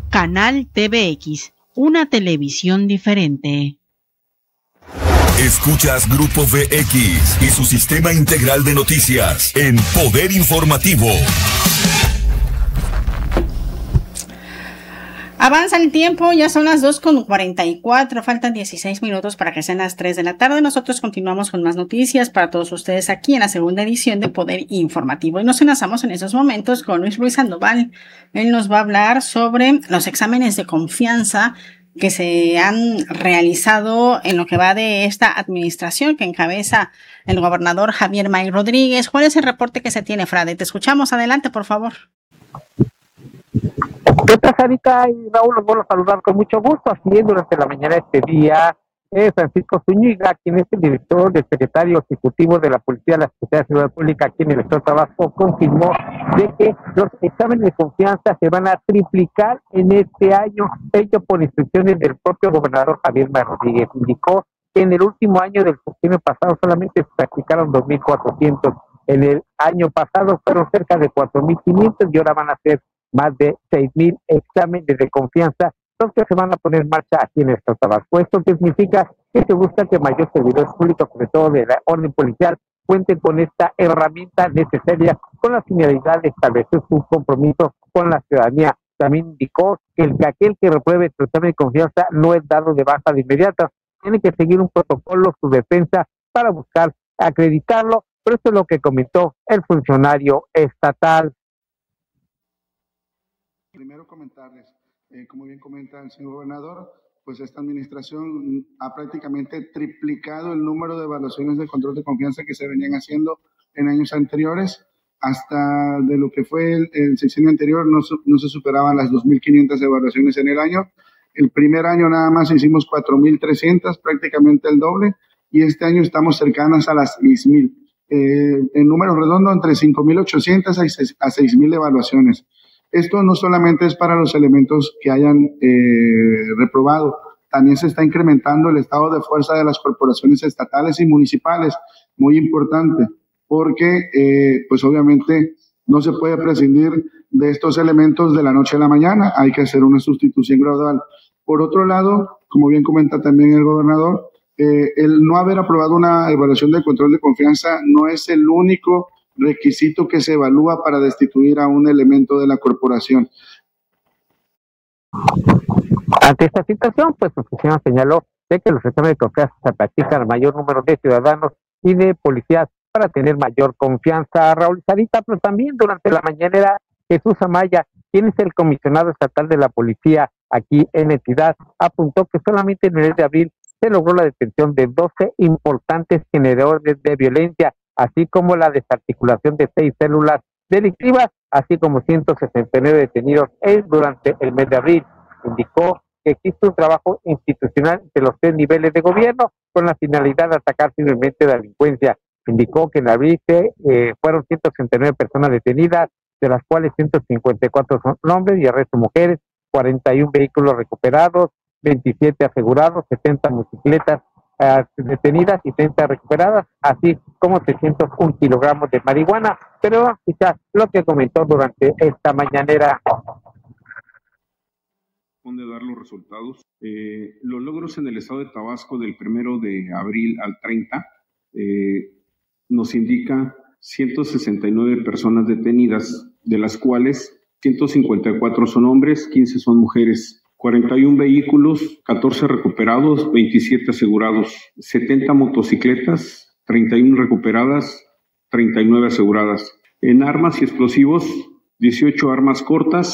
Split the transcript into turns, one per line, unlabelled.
Canal TVX, una televisión diferente.
Escuchas Grupo VX y su sistema integral de noticias en Poder Informativo.
Avanza el tiempo, ya son las 2:44, faltan 16 minutos para que sean las 3 de la tarde. Nosotros continuamos con más noticias para todos ustedes aquí en la segunda edición de Poder Informativo. Y nos enlazamos en esos momentos con Luis Ruiz Sandoval. Él nos va a hablar sobre los exámenes de confianza que se han realizado en lo que va de esta administración que encabeza el gobernador Javier May Rodríguez. ¿Cuál es el reporte que se tiene, Frade? Te escuchamos, adelante, por favor.
¿Qué tal, Sarita y Raúl? Los vuelvo a saludar con mucho gusto. Así es, durante la mañana de este día, Francisco Zúñiga, quien es el director del secretario ejecutivo de la Policía de la Secretaría de Seguridad Pública aquí en el Estado de Tabasco, confirmó de que los exámenes de confianza se van a triplicar en este año, hecho por instrucciones del propio gobernador Javier May Rodríguez. Indicó que en el último año del sexenio pasado solamente se practicaron 2,400. En el año pasado fueron cerca de 4,500 y ahora van a ser más de 6,000 exámenes de confianza, los que se van a poner en marcha aquí en el Estado de Tabasco. Esto significa que se busca que mayores servidores públicos, sobre todo de la orden policial, cuenten con esta herramienta necesaria con la finalidad de establecer su compromiso con la ciudadanía. También indicó que aquel que repruebe el examen de confianza no es dado de baja de inmediato, tiene que seguir un protocolo, su defensa, para buscar acreditarlo. Pero esto es lo que comentó el funcionario estatal.
Primero comentarles, como bien comenta el señor gobernador, pues esta administración ha prácticamente triplicado el número de evaluaciones de control de confianza que se venían haciendo en años anteriores. Hasta de lo que fue el sexenio anterior no se superaban las 2,500 evaluaciones en el año. El primer año nada más hicimos 4,300, prácticamente el doble, y este año estamos cercanas a las 6,000. En número redondo, entre 5,800 a 6,000 evaluaciones. Esto no solamente es para los elementos que hayan reprobado, también se está incrementando el estado de fuerza de las corporaciones estatales y municipales, muy importante, porque pues obviamente no se puede prescindir de estos elementos de la noche a la mañana, hay que hacer una sustitución gradual. Por otro lado, como bien comenta también el gobernador, el no haber aprobado una evaluación de control de confianza no es el único requisito que se evalúa para destituir a un elemento de la corporación.
Ante esta situación, pues la oficina señaló de que los exámenes de confianza se practican al mayor número de ciudadanos y de policías para tener mayor confianza. Raúl Sarita, pero también durante la mañanera, Jesús Amaya, quien es el comisionado estatal de la policía aquí en la entidad, apuntó que solamente en el mes de abril se logró la detención de 12 importantes generadores de violencia, así como la desarticulación de 6 células delictivas, así como 169 detenidos durante el mes de abril. Indicó que existe un trabajo institucional entre los 3 niveles de gobierno con la finalidad de atacar firmemente la delincuencia. Indicó que en abril fueron 169 personas detenidas, de las cuales 154 son hombres y el resto mujeres, 41 vehículos recuperados, 27 asegurados, 70 motocicletas detenidas y 30 recuperadas, así como 301 kilogramos de marihuana. Pero quizás lo que comentó durante esta mañanera.
De dar los resultados. Los logros en el estado de Tabasco del 1 de abril al 30 nos indica 169 personas detenidas, de las cuales 154 son hombres, 15 son mujeres, 41 vehículos, 14 recuperados, 27 asegurados, 70 motocicletas, 31 recuperadas, 39 aseguradas. En armas y explosivos, 18 armas cortas,